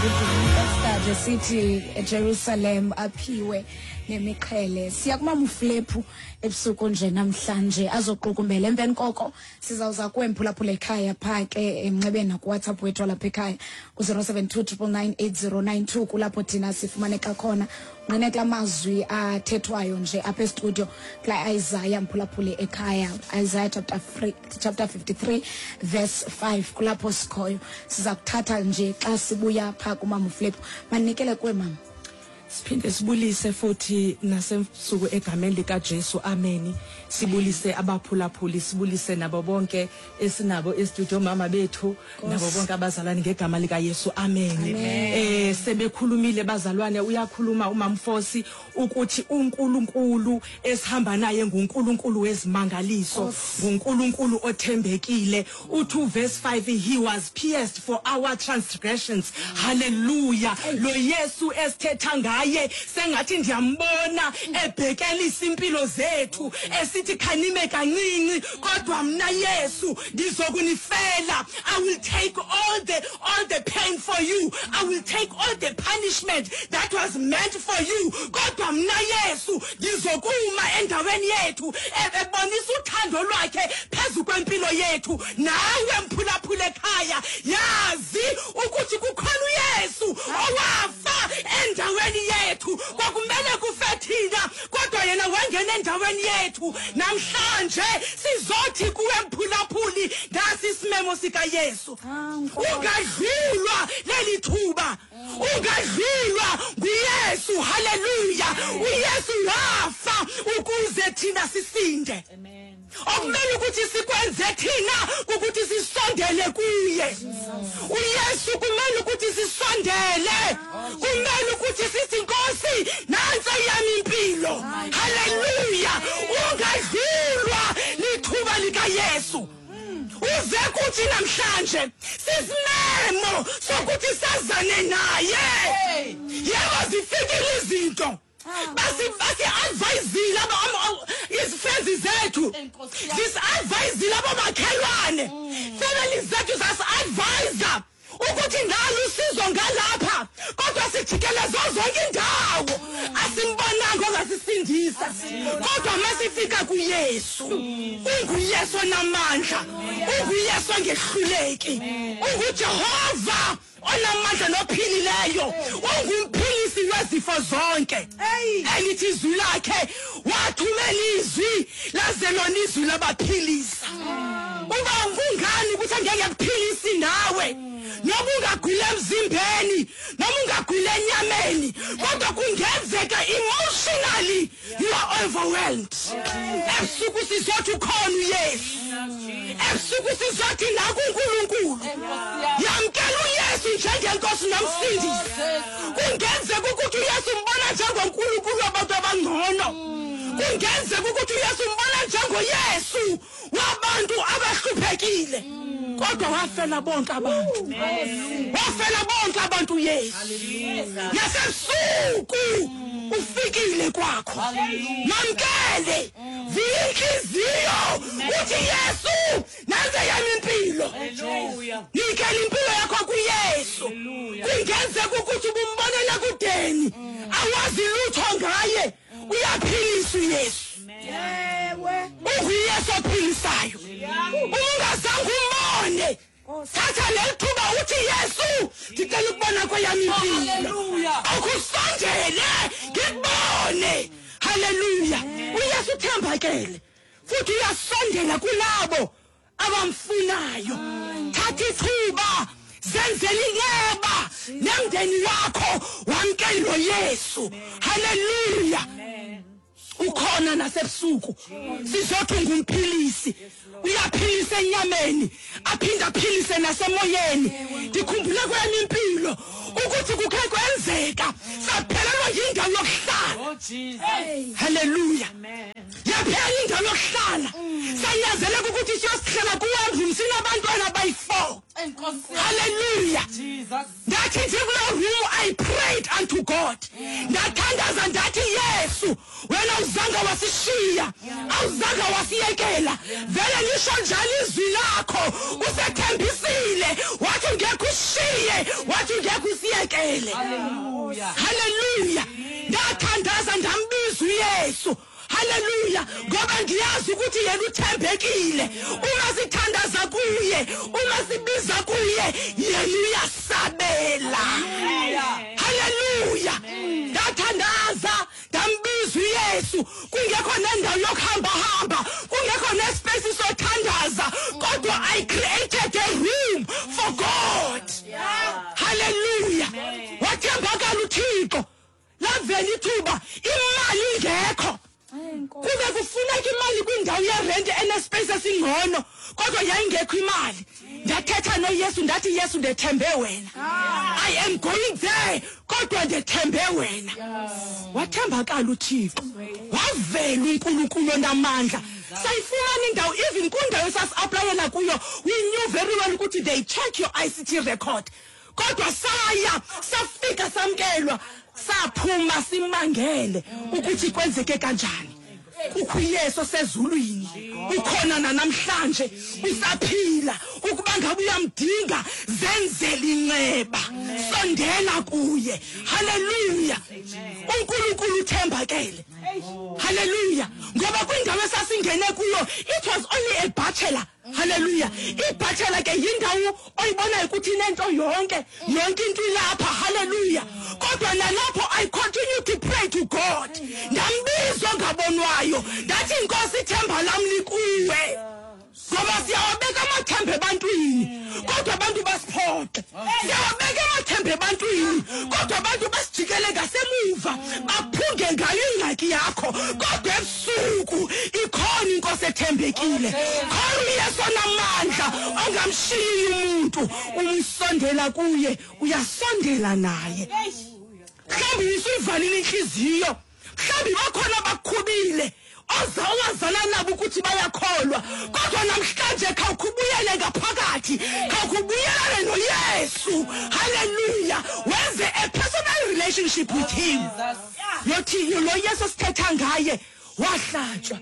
Esther City Jerusalem aphiwe nemiqhele siya kuma Muflephu ebusuku nje namhlanje azoqukumbela emveni koko sizawuza kwemphulaphula ekhaya phake emncebeni na WhatsApp wethu lapha ekhaya ku 0729988092 kulapho thina sifumaneka khona unqineka amazwi athethwayo nje apha studio kula Isaiah mphulaphule ekhaya Isaiah chapter 53 verse 5 kulapho sikhoyo siza kuthatha nje xa sibuya pha kuma Muflephu manikele kwe mama siphinde sibulise futhi nasemsuku egameni lika Jesu amen sibulise abaphulaphuli sibulise nabo bonke esinabo estudio mama bethu nabo bonke abazalwane ngegama lika Yesu amen sebekhulumile bazalwane uyakhuluma uMamfosi ukuthi uNkulunkulu esihamba naye nguNkulunkulu wezimangaliso nguNkulunkulu othembekile uthi verse 5 he was pierced for our transgressions hallelujah lo Yesu esithetha ngaye sengathi ndiyambona ebhekelisa impilo zethu esithi khanime kancinci kodwa mina Yesu ndizokunifela I will take all the pain for you I will take all the punishment that was meant for you kodwa mina Yesu ngizokuma endaweni yethu ebonisa uthando lwakhe phezulu kwempilo yethu nawe mphulaphula ekhaya yazi ukuthi kukhona uYesu owafa endaweni yethu kwakumele kufe thina kodwa yena wangena endaweni yethu namhlanje sizothi kuwe mphulaphuli ngasi isimemo sika Yesu ungadlulwa leli thuba ungadlulwa nguYesu haleluya uYesu wafa ukuze thina sisinde amen okumele ukuthi sikwenze thina ukuthi sisondele kuye uYesu kumele ukuthi sisondele kumele ukuthi sithi Nkosi nansi yami impilo haleluya ungadlulwa lithuba lika Yesu uze kuthi namhlanje sisimemo sokuthi sazane naye yebo zifikile izinto basi advise izifenzi zethu advise labo makhelwane family zethu zas advisor ukuthi ngalo usizo ngalapha kodwa sijikeleza zonke indawo asimbonanga ongasisindisa kodwa masifika kuYesu unguYesu namandla unguYesu ngehluleki unguJehova onamandla nophilileyo ungumphilisi wezifo zonke elithi izwi lakhe wathumela izwi lazelona izwi labaphilisa uba ungungani ukuthi angeke kuphilisi nawe noma ungagula emzimbeni noma ungagula enyameni kodwa kungenzeka emotionally you are overwhelmed ebusuku sizothi ukhona uYesu ebusuku sizothi naku uNkulunkulu yamkela uYesu njengenkosi nomsindisi kungenzeka ukuthi uYesu umbona njengoNkulunkulu wabantu abangcono kungenzeka ukuthi uYesu umbona njengoYesu wabantu abahluphekile kodwa wafela bonke abantu wafela bonke abantu uYesu nasebusuku ufikile kwakho mamkele vinhliziyo uthi Yesu nanze yami impilo nikela impilo yakho kuYesu kungenzeka ukuthi ubumbonela kudeni awazi lutho ngaye uyaphilisa uYesu yewe uYesu ophilisayo ungazange umbone thatha lethuba uthi Yesu ngicela ukubona kweyami impilo akusondele ngibone haleluya uYesu uthembakele futhi uyasondela kulabo abamfunayo thatha ithuba zenzele ingeba nemndeni wakho wamkelo Yesu haleluya ukhona nasebusuku sizothi ngumphilisi uyaphilisa enyameni aphinda aphilise nasemoyeni ngikhumbule kwami impilo ukuthi kukhe kwenzeka saphelelwa yindawo yokuhlala haleluya yaphela indawo yokuhlala sanyanzela ukuthi siyosihlala kuwandlu sinabantwana abayi4 haleluya Jesus ndathi nje kulo room I pray prayed unto God. Ndathandaza ndathi Yesu wena uzanga wasishiya awuzanga wasiyekela vele lisho njalo izwi lakho usethembisile wathi ngeke ushiye wathi ngeke usiyekele. Hallelujah. Ndathandaza ndambiza uYesu. Hallelujah. Ngoba ngiyazi ukuthi yena uthembekile. Uma sithandaza kuye, uma sibiza kuye, yena uyasabela. Hallelujah. Ndathandaza, ndambiza uYesu. Kungekho nendawo yokuhamba, kungekho nespace sothandaza, kodwa I created a room for God. Hallelujah. Wathembakala uThixo. Lavela ithuba imali ingekho. Kube kufuneka imali kwindawo yerent enespace esingcono kodwa yayingekho imali. Ndathetha noYesu ndathi Yesu ndethembe wena. I am going there kodwa ndethembe wena. Wathembakala uThixo. Wavela uNkulunkulu onamandla. Sayifumana indawo even kundawo sasi-applyela kuyo. We knew very well ukuthi they check your ICT record. Kodwa saya safika samkelwa. Saphuma simangele ukuthi kwenzeke kanjani. Kukho Yesu sezulwini ukhona namhlanje usaphila ukuba ngabe uyamdinga zenzele inceba sondela kuye. Hallelujah. uNkulunkulu uthembakele. Hallelujah. Ngoba kwindawo esasingene kuyo it was only a bachelor. Hallelujah. Ibachelor ke yindawo oyibona ukuthi nento yonke into ilapha. Hallelujah. Kodwa nalapho I continue to pray to God. Ndambizwa ngabonwayo ndathi inkosi ithemba lami likuwe. Ngoba siyawabeka amathemba ebantwini kodwa abantu basiphoxe. Siyawabeka amathemba ebantwini kodwa abantu basijikele ngasemuva baphunge ngayo ingxaki yakho. Kodwa ebusuku ikhona inkosi ethembekile. Khona uYesu onamandla ongamshiyi umuntu. Umsondela kuye uyasondela naye. Mhlawumbe uyivalile inhliziyo. Mhlawumbe bakhona bakhubile ozawazana nabo ukuthi bayakholwa kodwa namhlanje khawukubuyele ngaphakathi khawukubuyelane noYesu. Hallelujah. Wenze a personal relationship with him. Yothi lo Yesu sithetha ngaye wahlatshwa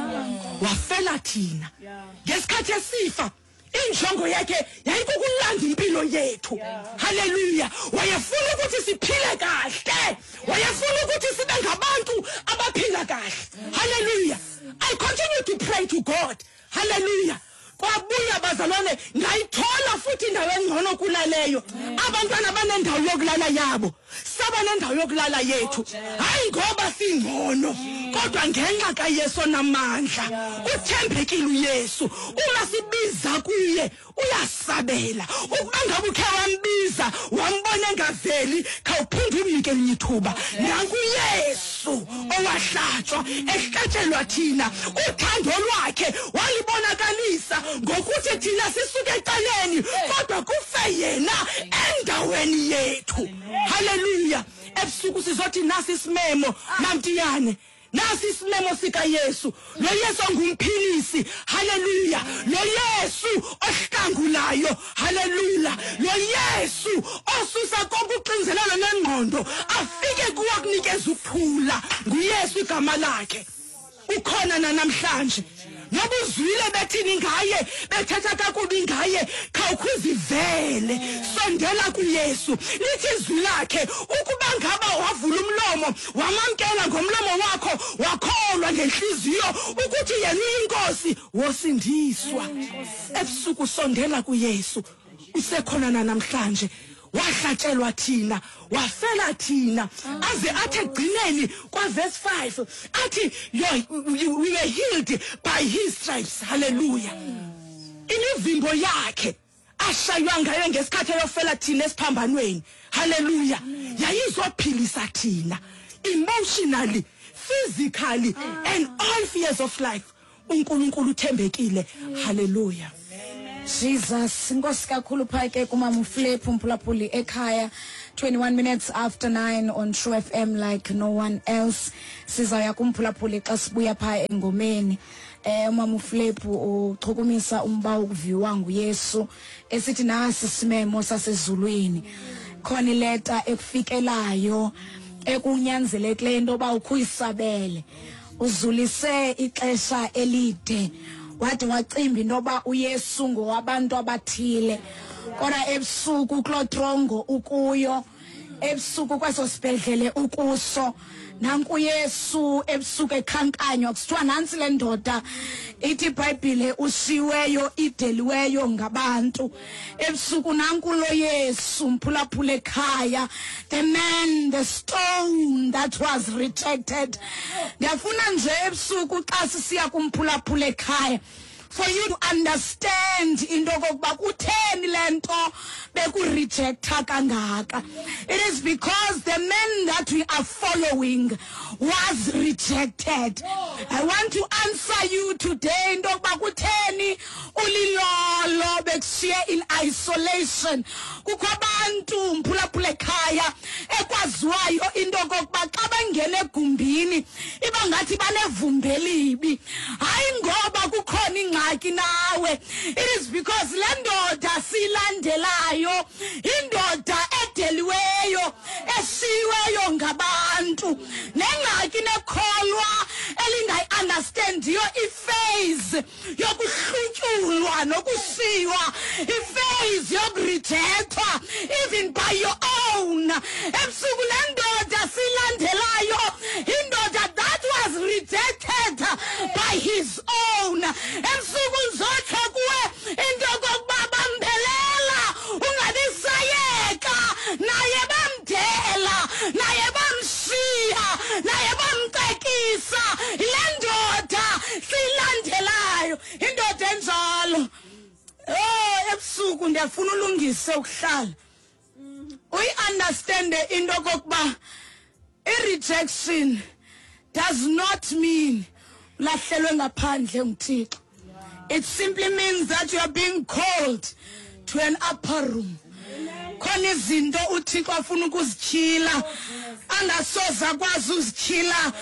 wafela thina ngesikhathi esifa. Injongo yakhe yayikukulanda impilo yethu. Hallelujah. Wayefuna ukuthi siphile kahle. Wayefuna ukuthi sibe ngabantu abaphila kahle. Hallelujah. I continue to pray to God. Hallelujah. Kwabuya bazalwane ngayithola futhi indawo engcono kunaleyo. Abantwana banendawo yokulala yabo. Saba nendawo yokulala yethu. Hayi ngoba singcono kodwa ngenxa kaYesu namandla. Uthembekile uYesu. Uma sibiza kuye uyasabela. Ukuba ngabe ukhe wambiza wambona engaveli khawuphinde umnike inyithuba. Nanku uYesu owahlatshwa ehlatshelwa thina. Uthando lwakhe walibonakalisa ngokuthi thina sisuke eqaleni kodwa kufe yena endaweni yethu. Hallelujah. Ebusuku sizothi nasi isimemo namtiyane. Nasi isimemo sika Yesu. Lo Yesu ngumphilisi. Hallelujah. Lo Yesu ohlangulayo. Hallelujah. Lo Yesu osusa konke uxinzelelo nengqondo afike kuwa kunikeza ukuphula. nguYesu igama lakhe. Ukhona namhlanje. Noba uzwile bethini ngaye bethetha kakubi ngaye khawukhuzivele sondela kuYesu. Lithi izwi lakhe ukuba ngaba wavula umlomo wamamkela ngomlomo wakho wakholwa ngenhliziyo ukuthi yena uyinkosi wosindiswa. Ebusuku sondela kuYesu. Usekhona namhlanje. Wahlatshelwa thina wafela thina aze athi egcineni kwa verse 5 athi we were healed by his stripes. Hallelujah. Imivimbo yakhe ashaywa ngayo ngesikhathi ayofela thina esiphambanweni. Hallelujah. Yayizophilisa thina emotionally, physically and all fears of life. uNkulunkulu uthembekile. Hallelujah. Jesus, inkosi kakhulu phake kumama uFlip umphulaphuli ekhaya. 21 minutes after 9 on True FM like no one else. Sizaya kumphulaphuli xa sibuya pha engomeni. Umama uFlip uchukumisa umba ukuviwa nguYesu esithi nasi simemo sasezulwini. khona ileta ekufikelayo ekunyanzelekileyo into yoba ukhuyisabele uzulise ixesha elide wade wacimba into yoba uyesu ngowabantu abathile kodwa ebusuku kulotrongo ukuyo ebusuku kweso sibhedlele ukuso nanku Yesu ebusuku ekhankanywa kusithiwa nansi le ndoda ithi iBhayibhile ushiweyo ideliweyo ngabantu ebusuku nanku lo Yesu mphulaphula ekhaya the man the stone that was rejected ndiyafuna nje ebusuku xa sisiya kumphulaphula ekhaya for you to understand into kokuba kutheni lento bekurejecta kangaka. It is because the man that we are following was rejected. I want to answer you today into kokuba kutheni ulilolo bekushiye in isolation. Kukho abantu mphulaphula ekhaya ekwaziwayo into kokuba xa bengena egumbini iba ngathi banevumbe elibi. Hayi ngoba kukhona ingxaki nawe. It is because le ndoda silandelayo indoda edeliweyo eshiweyo ngabantu nengxaki nekholwa elingayi-understandiyo iphase yokuhlutyulwa nokushiywa iphase yokurejectwa even by your own. Ebusuku le ndoda silandelayo indoda that was rejected by his own. Ebusuku nzotsho kuwe into kokuba bambelela ungabisayeka naye bamdela naye bamshiya naye bamcekisa le ndoda silandelayo indoda enjalo. Ebusuku ndiyafuna ulungise ukuhlala uyi-understande into kokuba i-rejection does not mean ulahlelwe ngaphandle nguThixo. It simply means that you are being called to an upper room. Khona izinto uThixo afuna ukuzityhila angasoze akwazi uzityhila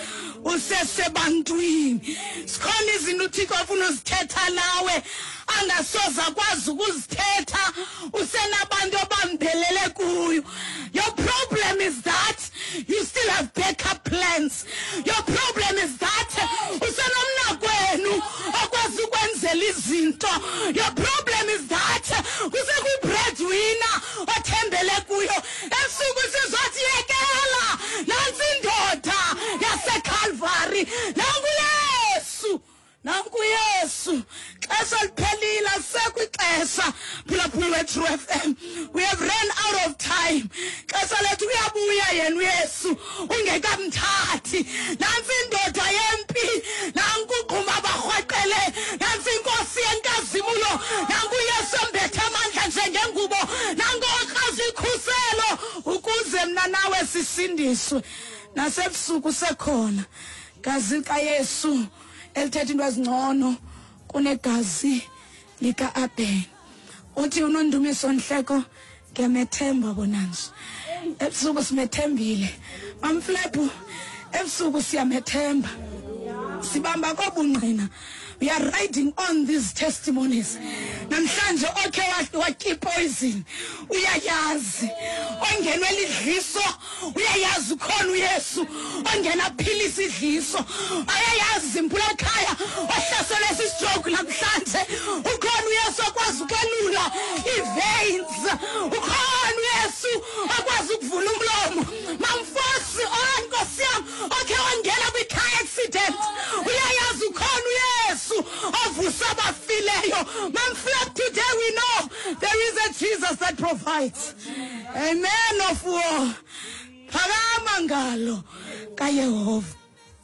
usesebantwini. Sikhona izinto uThixo afuna uzithetha nawe angasoze akwazi ukuzithetha usenabantu abambelele kuyo. Your problem is that you still have backup plans. Your problem is that usenomnakwenu akwazi ukwenzela izinto. Your problem is that usekwi-breadwinner othembele kuyo. Ebusuku sizothi yekela nansi indoda yaseCalvary nangu Yesu. Nanku Yesu. Xesha liphelile sekwixesha phulaphula we-True FM. We have run out of time. Xesha lethu uyabuya yena uYesu ungekamthathi. Nansi indoda yempi nanku uqhuma abarhweqele nansi inkosi yenkazimulo nanku uYesu embethe amandla njengengubo nanku okraza ikhuselo ukuze mna nawe sisindiswe. Nasebusuku sekhona gazi kaYesu elithetha into ezingcono kunegazi lika-Abheli. Uthi uNondumiso Nhleko ngiyamethemba bonanje. Ebusuku simethembile. Mamflephu ebusuku siyamethemba. Sibamba kobungqina. We are riding on these testimonies. Namhlanje okhe wakhipha poison uyayazi. Ongenwe lidliso uyayazi ukhona uYesu. Ongena philisa idliso ayayazi mphula ekhaya ohlasela isistroke namhlanje. Ukhona uYesu akwazi ukwelula i-veins. Ukhona uYesu akwazi ukuvula umlomo. Mamfosi Nkosi yami okhe wangena kwi-car accident uyayazi ukhona uYesu ovusa abafileyo. Mamflap, today we know there is a Jesus that provides. A man of war. Phakama ngalo kaYehova.